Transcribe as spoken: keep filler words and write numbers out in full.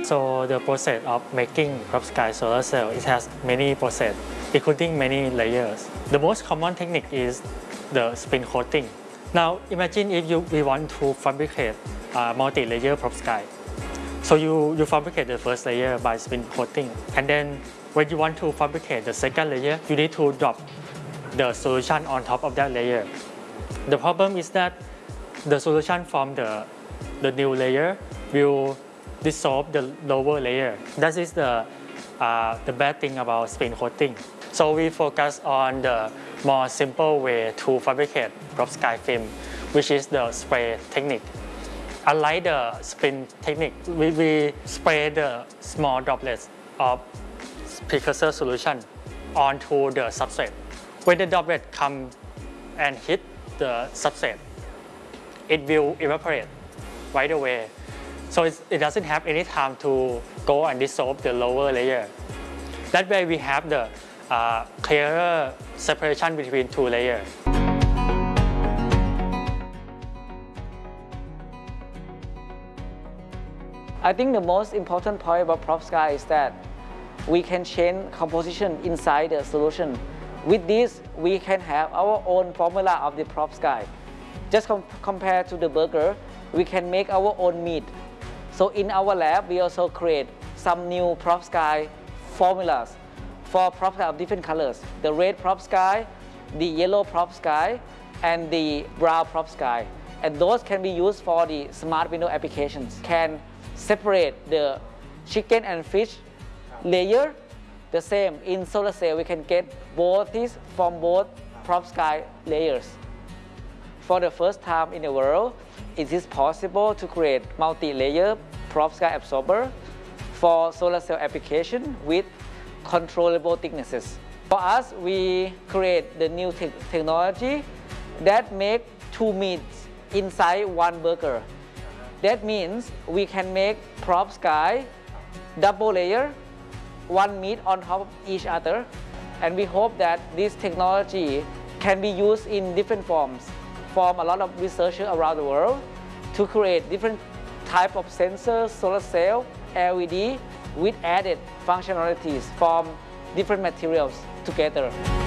So the process of making perovskite solar cell, it has many process, including many layers. The most common technique is the spin coating. Now imagine if you we want to fabricate a multi-layer perovskite. So you, you fabricate the first layer by spin coating, and then when you want to fabricate the second layer, you need to drop the solution on top of that layer. The problem is that the solution from the, the new layer will dissolve the lower layer. That is the, uh, the bad thing about spin coating. So we focus on the more simple way to fabricate perovskite film, which is the spray technique. Unlike the spin technique, we, we spray the small droplets of precursor solution onto the substrate. When the droplet come and hit the substrate, it will evaporate right away. So it's, it doesn't have any time to go and dissolve the lower layer. That way we have the uh, clearer separation between two layers. I think the most important point about perovskite is that we can change composition inside the solution. With this, we can have our own formula of the perovskite. Just com compared to the burger, we can make our own meat. So in our lab, we also create some new perovskite formulas for perovskite of different colors. The red perovskite, the yellow perovskite, and the brown perovskite. And those can be used for the smart window applications. Can separate the chicken and fish layer. The same in solar cell, we can get both these from both perovskite layers. For the first time in the world, it is possible to create multi-layer perovskite absorber for solar cell application with controllable thicknesses. For us, we create the new te technology that make two meats inside one burger. That means we can make perovskite double layer, one meat on top of each other, and we hope that this technology can be used in different forms from a lot of researchers around the world to create different type of sensors, solar cell, L E D with added functionalities from different materials together.